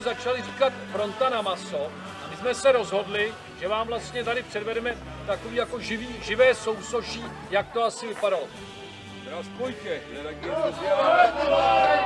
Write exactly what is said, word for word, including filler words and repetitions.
Začali říkat fronta na maso a my jsme se rozhodli, že vám vlastně tady předvedeme takový jako živý, živé sousoší, jak to asi vypadalo. Zdravstvujte, drodí друзья!